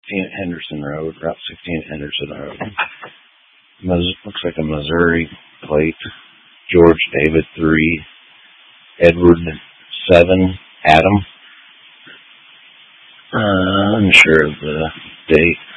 at Henderson Road, Route 16 at Henderson Road. Looks like a Missouri plate. George David 3, Edward 7, Adam. Unsure of the date.